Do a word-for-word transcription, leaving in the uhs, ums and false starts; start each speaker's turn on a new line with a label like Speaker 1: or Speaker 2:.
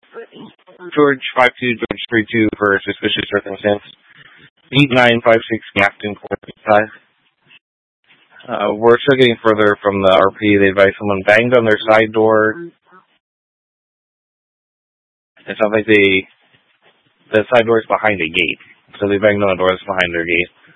Speaker 1: George five two, George three two for suspicious circumstance. eight nine five six, Gaston four five. Uh, we're still getting further from the R P. They advise someone banged on their side door. It sounds like they, the side door is behind a gate. So they banged on the door that's behind their gate.